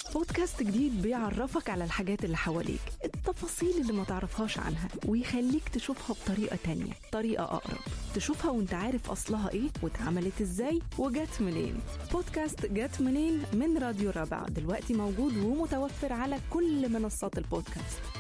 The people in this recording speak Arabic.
بودكاست جديد بيعرفك على الحاجات اللي حواليك، التفاصيل اللي ما تعرفهاش عنها، ويخليك تشوفها بطريقة تانية، طريقة أقرب، تشوفها وانت عارف أصلها إيه واتعملت إزاي وجت منين. بودكاست جت منين من راديو رابعة دلوقتي موجود ومتوفر على كل منصات البودكاست.